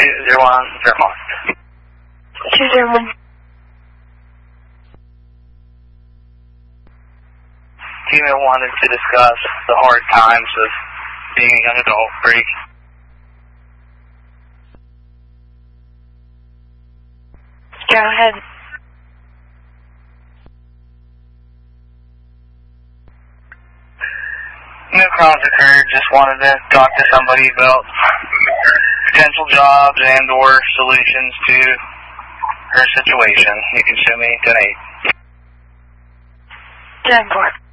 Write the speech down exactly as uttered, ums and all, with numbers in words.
two zero one, Vermont. two zero one. Female wanted to discuss the hard times of being a young adult. Break. Go ahead. No crimes occurred, just wanted to talk to somebody about potential jobs and or solutions to her situation. You can show me ten eight. ten four.